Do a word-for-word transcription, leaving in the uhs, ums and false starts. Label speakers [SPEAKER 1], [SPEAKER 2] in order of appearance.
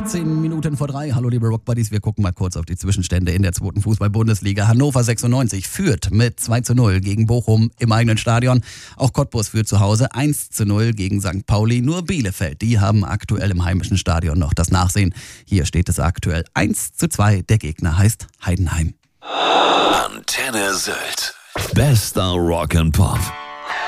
[SPEAKER 1] achtzehn Minuten vor drei. Hallo liebe Rockbuddies, wir gucken mal kurz auf die Zwischenstände in der zweiten Fußball-Bundesliga. Hannover sechsundneunzig führt mit zwei zu null gegen Bochum im eigenen Stadion. Auch Cottbus führt zu Hause eins zu null gegen Sankt Pauli. Nur Bielefeld, die haben aktuell im heimischen Stadion noch das Nachsehen. Hier steht es aktuell eins zu zwei. Der Gegner heißt Heidenheim.
[SPEAKER 2] Antenne Sylt. Bester Rock and Pop.